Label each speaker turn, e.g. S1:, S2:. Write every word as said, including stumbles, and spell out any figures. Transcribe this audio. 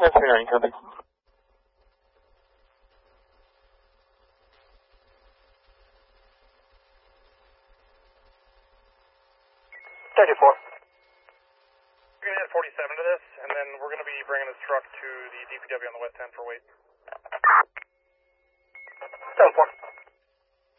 S1: That's nine, copy.
S2: thirty-four.
S3: We're going to add forty-seven to this, and then we're going to be bringing this truck to the D P W on the west end for weight.
S2: seven four.